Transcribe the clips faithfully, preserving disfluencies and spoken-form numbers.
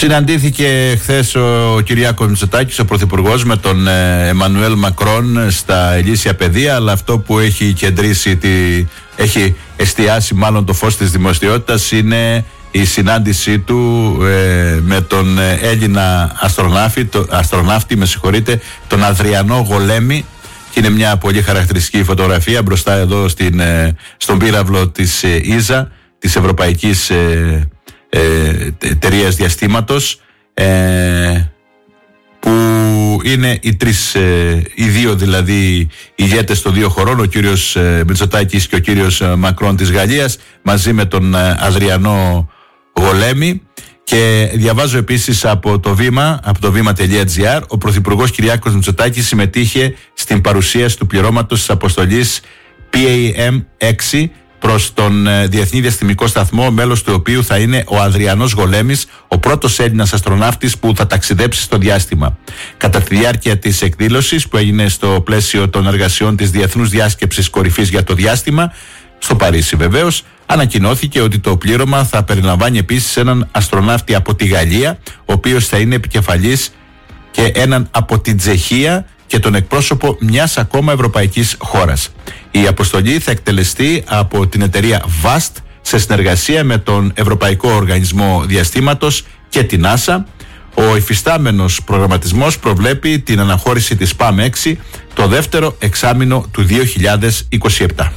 Συναντήθηκε χθες ο Κυριάκος Μητσοτάκης, ο Πρωθυπουργός, με τον Εμμανουέλ Μακρόν στα Ηλίσια Παιδεία, αλλά αυτό που έχει κεντρήσει, τη, έχει εστιάσει μάλλον το φως της δημοσιότητας είναι η συνάντησή του ε, με τον Έλληνα αστροναύτη, το, αστροναύτη με συγχωρείτε, τον Αδριανό Γολέμη, και είναι μια πολύ χαρακτηριστική φωτογραφία μπροστά εδώ στην, ε, στον πύραυλο της ε, ΙΖΑ, της Ευρωπαϊκής ε, εταιρείας διαστήματος, ε, που είναι οι τρεις, ε, οι δύο δηλαδή ηγέτες των δύο χωρών, ο κύριος ε, Μητσοτάκης και ο κύριος ε, Μακρόν της Γαλλίας, μαζί με τον ε, Αδριανό Γολέμη. Και διαβάζω επίσης από το βήμα, από το βήμα.gr, ο Πρωθυπουργός Κυριάκος Μητσοτάκης συμμετείχε στην παρουσίαση του πληρώματος της αποστολής πι έι εμ έξι προς τον ε, Διεθνή Διαστημικό Σταθμό, μέλος του οποίου θα είναι ο Αδριανός Γολέμης, ο πρώτος Έλληνας αστροναύτης που θα ταξιδέψει στο διάστημα. Κατά τη διάρκεια της εκδήλωσης, που έγινε στο πλαίσιο των εργασιών της Διεθνούς Διάσκεψης Κορυφής για το Διάστημα, στο Παρίσι βεβαίως, ανακοινώθηκε ότι το πλήρωμα θα περιλαμβάνει επίσης έναν αστροναύτη από τη Γαλλία, ο οποίος θα είναι επικεφαλής, και έναν από την Τσεχία και τον εκπρόσωπο μιας ακόμα ευρωπαϊκής χώρας. Η αποστολή θα εκτελεστεί από την εταιρεία βαστ σε συνεργασία με τον Ευρωπαϊκό Οργανισμό Διαστήματος και την NASA. Ο υφιστάμενος προγραμματισμός προβλέπει την αναχώρηση της ΠΑΜ έξι το δεύτερο εξάμηνο του δύο χιλιάδες είκοσι επτά.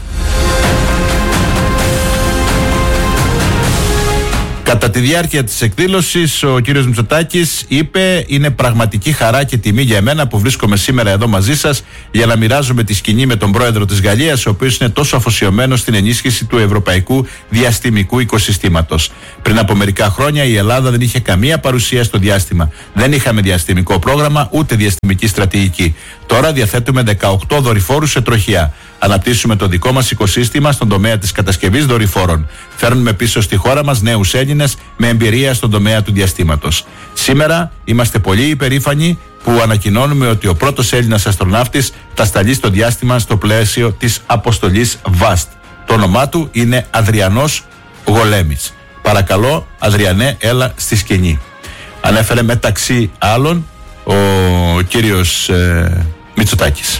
Κατά τη διάρκεια της εκδήλωσης, ο κύριος Μητσοτάκης είπε: είναι πραγματική χαρά και τιμή για εμένα που βρίσκομαι σήμερα εδώ μαζί σας για να μοιράζομαι τη σκηνή με τον πρόεδρο της Γαλλίας, ο οποίος είναι τόσο αφοσιωμένος στην ενίσχυση του ευρωπαϊκού διαστημικού οικοσυστήματος. Πριν από μερικά χρόνια η Ελλάδα δεν είχε καμία παρουσία στο διάστημα. Δεν είχαμε διαστημικό πρόγραμμα ούτε διαστημική στρατηγική. Τώρα διαθέτουμε δεκαοκτώ δορυφόρους σε τροχιά. Αναπτύσσουμε το δικό μας οικοσύστημα στον τομέα της κατασκευής δορυφόρων. Φέρνουμε πίσω στη χώρα μας νέους Έλληνες με εμπειρία στον τομέα του διαστήματος. Σήμερα είμαστε πολύ υπερήφανοι που ανακοινώνουμε ότι ο πρώτος Έλληνας αστροναύτης θα σταλεί στο διάστημα στο πλαίσιο της αποστολής βαστ. Το όνομά του είναι Αδριανός Γολέμης. Παρακαλώ, Αδριανέ, έλα στη σκηνή. Ανέφερε μεταξύ άλλων ο κύριος ε, Μητσοτάκης.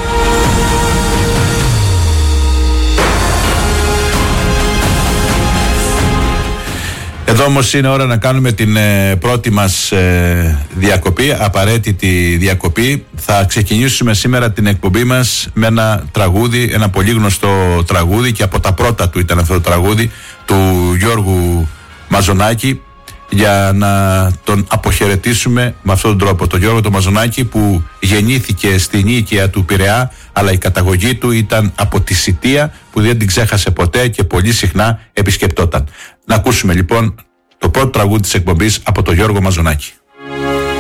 Εδώ όμως είναι ώρα να κάνουμε την ε, πρώτη μας ε, διακοπή, απαραίτητη διακοπή. Θα ξεκινήσουμε σήμερα την εκπομπή μας με ένα τραγούδι, ένα πολύ γνωστό τραγούδι, και από τα πρώτα του ήταν αυτό το τραγούδι, του Γιώργου Μαζονάκη, για να τον αποχαιρετήσουμε με αυτόν τον τρόπο. Τον Γιώργο τον Μαζονάκη, που γεννήθηκε στην οίκαια του Πειραιά, αλλά η καταγωγή του ήταν από τη Σιτία, που δεν την ξέχασε ποτέ και πολύ συχνά επισκεπτόταν. Να ακούσουμε λοιπόν το πρώτο τραγούδι της εκπομπής από τον Γιώργο Μαζονάκη.